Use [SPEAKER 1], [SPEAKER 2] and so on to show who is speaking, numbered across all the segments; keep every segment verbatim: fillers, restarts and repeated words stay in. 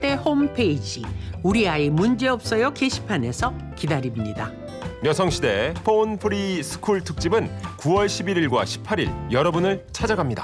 [SPEAKER 1] 여성시대 홈페이지 우리 아이 문제없어요 게시판에서 기다립니다.
[SPEAKER 2] 여성시대 폰 프리 스쿨 특집은 구월 십일일과 십팔일 여러분을 찾아갑니다.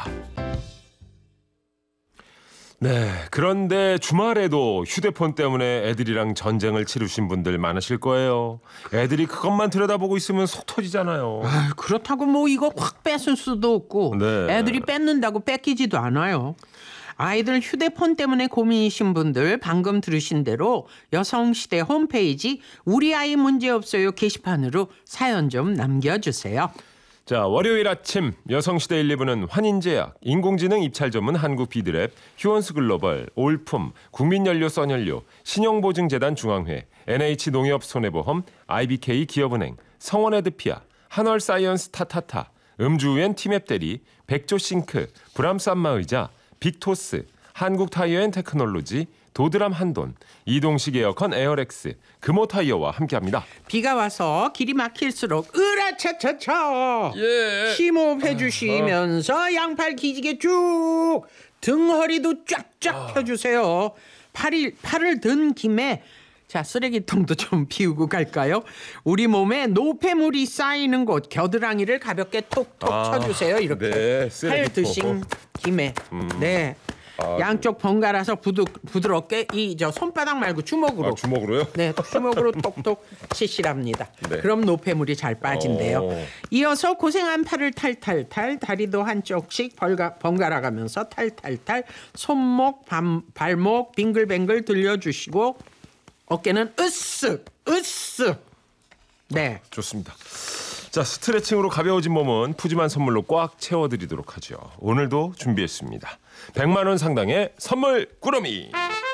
[SPEAKER 2] 네, 그런데 주말에도 휴대폰 때문에 애들이랑 전쟁을 치르신 분들 많으실 거예요. 애들이 그것만 들여다보고 있으면 속 터지잖아요.
[SPEAKER 1] 아유, 그렇다고 뭐 이거 확 뺏을 수도 없고
[SPEAKER 2] 네.
[SPEAKER 1] 애들이 뺏는다고 뺏기지도 않아요. 아이들 휴대폰 때문에 고민이신 분들 방금 들으신 대로 여성시대 홈페이지 우리 아이 문제없어요 게시판으로 사연 좀 남겨주세요.
[SPEAKER 2] 자, 월요일 아침 여성시대 일, 이 부는 환인제약, 인공지능 입찰 전문 한국비드랩, 휴원스글로벌, 올품, 국민연료 써연료, 신용보증재단 중앙회, 엔에이치농협손해보험, 아이비케이 기업은행, 성원에드피아, 한월사이언스 타타타, 음주우엔 티맵대리, 백조싱크, 브람스 안마의자, 빅토스, 한국타이어앤테크놀로지, 도드람 한돈, 이동식 에어컨 에어렉스, 금호타이어와 함께합니다.
[SPEAKER 1] 비가 와서 길이 막힐수록 으라차차차
[SPEAKER 2] 예.
[SPEAKER 1] 심호흡해 주시면서 양팔 기지개 쭉 등허리도 쫙쫙
[SPEAKER 2] 아.
[SPEAKER 1] 펴주세요. 팔이, 팔을 든 김에 자 쓰레기통도 좀 비우고 갈까요? 우리 몸에 노폐물이 쌓이는 곳 겨드랑이를 가볍게 톡톡
[SPEAKER 2] 아,
[SPEAKER 1] 쳐주세요. 이렇게
[SPEAKER 2] 네,
[SPEAKER 1] 팔
[SPEAKER 2] 쓰레기통.
[SPEAKER 1] 드신 김에
[SPEAKER 2] 음.
[SPEAKER 1] 네.
[SPEAKER 2] 아,
[SPEAKER 1] 양쪽 번갈아서 부드, 부드럽게 이 저 손바닥 말고 주먹으로
[SPEAKER 2] 아, 주먹으로요?
[SPEAKER 1] 네, 주먹으로 톡톡 치시랍니다.
[SPEAKER 2] 네.
[SPEAKER 1] 그럼 노폐물이 잘 빠진대요.
[SPEAKER 2] 오.
[SPEAKER 1] 이어서 고생한 팔을 탈탈탈 다리도 한쪽씩 벌가, 번갈아가면서 탈탈탈 손목, 밤, 발목 빙글뱅글 들려주시고 어깨는 으쓱 으쓱 네.
[SPEAKER 2] 좋습니다. 자, 스트레칭으로 가벼워진 몸은 푸짐한 선물로 꽉 채워드리도록 하죠. 오늘도 준비했습니다. 백만 원 상당의 선물 꾸러미.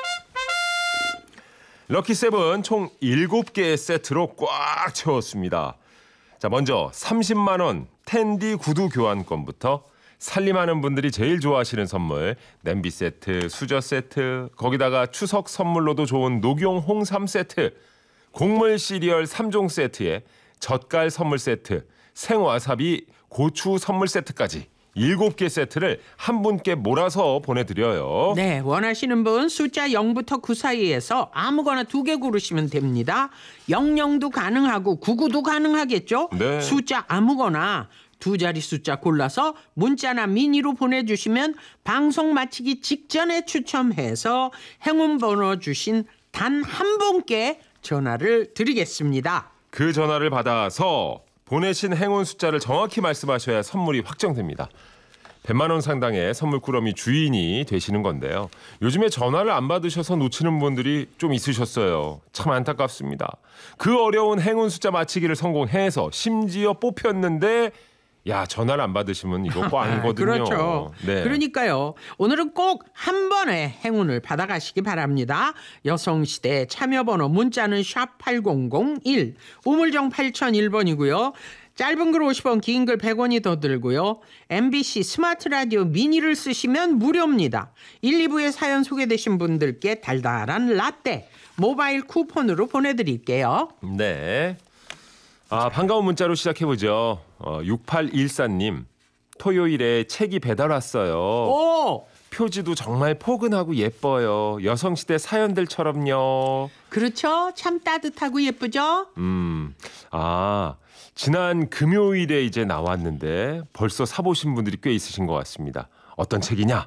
[SPEAKER 2] 럭키세븐 총 일곱 개의 세트로 꽉 채웠습니다. 자, 먼저 삼십만 원 텐디 구두 교환권부터 살림하는 분들이 제일 좋아하시는 선물 냄비 세트, 수저 세트, 거기다가 추석 선물로도 좋은 녹용 홍삼 세트, 곡물 시리얼 삼 종 세트에 젓갈 선물 세트, 생와사비 고추 선물 세트까지 일곱 개 세트를 한 분께 몰아서 보내드려요.
[SPEAKER 1] 네, 원하시는 분 숫자 영부터 구 사이에서 아무거나 두 개 고르시면 됩니다. 영영도 가능하고 구구도 가능하겠죠?
[SPEAKER 2] 네.
[SPEAKER 1] 숫자 아무거나 두 자리 숫자 골라서 문자나 미니로 보내주시면 방송 마치기 직전에 추첨해서 행운 번호 주신 단 한 분께 전화를 드리겠습니다.
[SPEAKER 2] 그 전화를 받아서 보내신 행운 숫자를 정확히 말씀하셔야 선물이 확정됩니다. 백만 원 상당의 선물 꾸러미 주인이 되시는 건데요. 요즘에 전화를 안 받으셔서 놓치는 분들이 좀 있으셨어요. 참 안타깝습니다. 그 어려운 행운 숫자 맞히기를 성공해서 심지어 뽑혔는데 야, 전화를 안 받으시면 이거 꽝이거든요.
[SPEAKER 1] 그렇죠.
[SPEAKER 2] 네.
[SPEAKER 1] 그러니까요. 오늘은 꼭 한 번에 행운을 받아가시기 바랍니다. 여성시대 참여번호 문자는 샵 팔공공일, 우물정 팔공공일 번이고요. 짧은 글 오십 원, 긴 글 백 원이 더 들고요. 엠비씨 스마트 라디오 미니를 쓰시면 무료입니다. 일, 이 부에 사연 소개되신 분들께 달달한 라떼 모바일 쿠폰으로 보내드릴게요.
[SPEAKER 2] 네. 아, 반가운 문자로 시작해보죠. 어, 육팔일사님, 토요일에 책이 배달 왔어요.
[SPEAKER 1] 오!
[SPEAKER 2] 표지도 정말 포근하고 예뻐요. 여성시대 사연들처럼요.
[SPEAKER 1] 그렇죠. 참 따뜻하고 예쁘죠?
[SPEAKER 2] 음, 아, 지난 금요일에 이제 나왔는데 벌써 사보신 분들이 꽤 있으신 것 같습니다. 어떤 책이냐?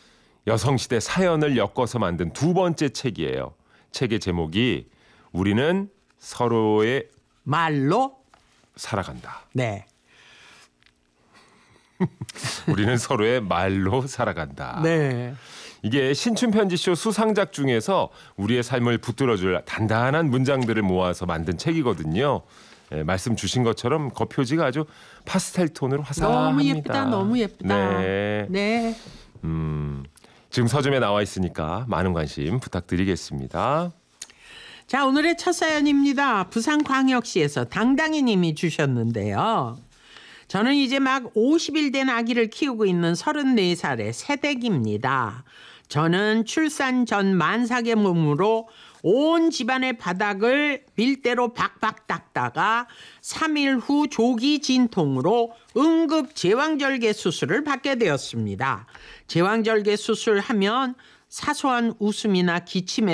[SPEAKER 2] 여성시대 사연을 엮어서 만든 두 번째 책이에요. 책의 제목이 우리는 서로의
[SPEAKER 1] 말로?
[SPEAKER 2] 살아간다.
[SPEAKER 1] 네.
[SPEAKER 2] 우리는 서로의 말로 살아간다.
[SPEAKER 1] 네.
[SPEAKER 2] 이게 신춘편지쇼 수상작 중에서 우리의 삶을 붙들어줄 단단한 문장들을 모아서 만든 책이거든요. 예, 말씀 주신 것처럼 겉표지가 아주 파스텔 톤으로 화사합니다.
[SPEAKER 1] 너무 예쁘다. 너무 예쁘다.
[SPEAKER 2] 네.
[SPEAKER 1] 네.
[SPEAKER 2] 음, 지금 서점에 나와 있으니까 많은 관심 부탁드리겠습니다.
[SPEAKER 1] 자, 오늘의 첫 사연입니다. 부산광역시에서 당당히 님이 주셨는데요. 저는 이제 막 오십 일 된 아기를 키우고 있는 서른네 살의 새댁입니다. 저는 출산 전 만삭의 몸으로 온 집안의 바닥을 밀대로 박박 닦다가 삼 일 후 조기 진통으로 응급 제왕절개 수술을 받게 되었습니다. 제왕절개 수술하면 사소한 웃음이나 기침에